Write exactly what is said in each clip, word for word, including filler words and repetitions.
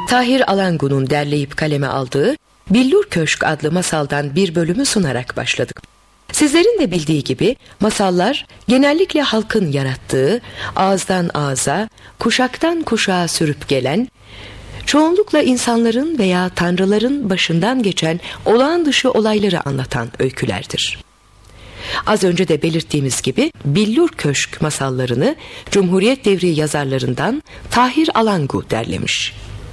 Tahir Alangu'nun derleyip kaleme aldığı Billur Köşk adlı masaldan bir bölümü sunarak başladık. Sizlerin de bildiği gibi masallar genellikle halkın yarattığı, ağızdan ağza, kuşaktan kuşağa sürüp gelen, çoğunlukla insanların veya tanrıların başından geçen olağan dışı olayları anlatan öykülerdir. Az önce de belirttiğimiz gibi Billur Köşk masallarını Cumhuriyet devri yazarlarından Tahir Alangu derlemiş.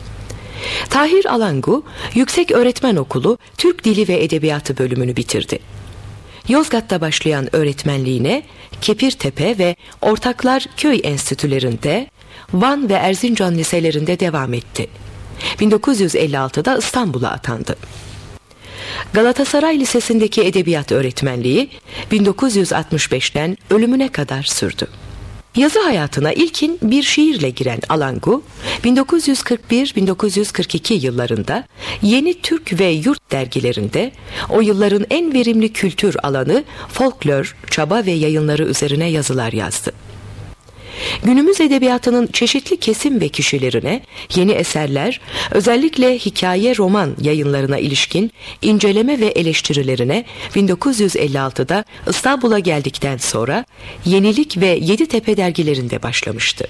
Tahir Alangu, Yüksek Öğretmen Okulu Türk Dili ve Edebiyatı bölümünü bitirdi. Yozgat'ta başlayan öğretmenliğine Kepirtepe ve Ortaklar Köy Enstitülerinde, Van ve Erzincan liselerinde devam etti. bin dokuz yüz elli altıda İstanbul'a atandı. Galatasaray Lisesi'ndeki edebiyat öğretmenliği bin dokuz yüz altmış beşten ölümüne kadar sürdü. Yazı hayatına ilkin bir şiirle giren Alangu, bin dokuz yüz kırk bir bin dokuz yüz kırk iki yıllarında Yeni Türk ve Yurt dergilerinde o yılların en verimli kültür alanı folklor, çaba ve yayınları üzerine yazılar yazdı. Günümüz edebiyatının çeşitli kesim ve kişilerine yeni eserler, özellikle hikaye roman yayınlarına ilişkin inceleme ve eleştirilerine bin dokuz yüz elli altıda İstanbul'a geldikten sonra Yenilik ve Yeditepe dergilerinde başlamıştı.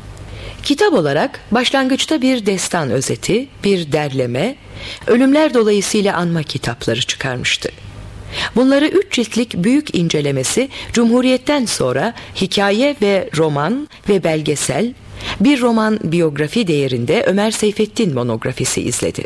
Kitap olarak başlangıçta bir destan özeti, bir derleme, ölümler dolayısıyla anma kitapları çıkarmıştı. Bunları üç ciltlik büyük incelemesi Cumhuriyet'ten sonra hikaye ve roman ve belgesel, bir roman biyografi değerinde Ömer Seyfettin monografisi izledi.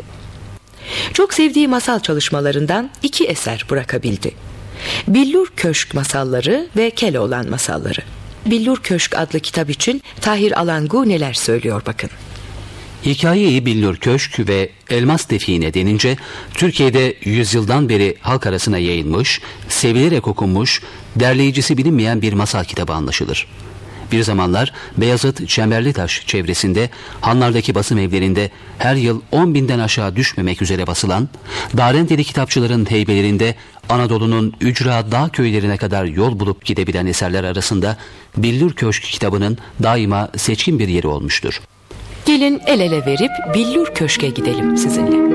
Çok sevdiği masal çalışmalarından iki eser bırakabildi. Billur Köşk masalları ve Keloğlan masalları. Billur Köşk adlı kitap için Tahir Alangu neler söylüyor bakın. Hikaye-i Billur Köşk ve Elmas Define denince Türkiye'de yüzyıldan beri halk arasına yayılmış, sevilerek okunmuş, derleyicisi bilinmeyen bir masal kitabı anlaşılır. Bir zamanlar Beyazıt Çemberlitaş çevresinde hanlardaki basım evlerinde her yıl on binden aşağı düşmemek üzere basılan, Darendeli kitapçıların heybelerinde Anadolu'nun ücra dağ köylerine kadar yol bulup gidebilen eserler arasında Billur Köşk kitabının daima seçkin bir yeri olmuştur. Gelin el ele verip Billur Köşk'e gidelim sizinle.